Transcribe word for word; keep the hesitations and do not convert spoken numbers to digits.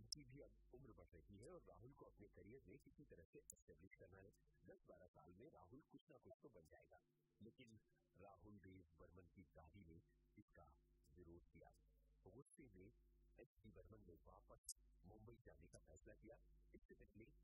उनकी भी अब उम्र बढ़ रही है और राहुल को अपने करियर में किसी तरह से एस्टेब्लिश करना है। दस बारह साल में राहुल कुछ ना कुछ तो बन जाएगा, लेकिन राहुल ने बर्मन की दादी ने इसका विरोध किया। तो गुस्से में एस डी बर्मन ने वापस मुंबई जाने का फैसला किया। इससे पहले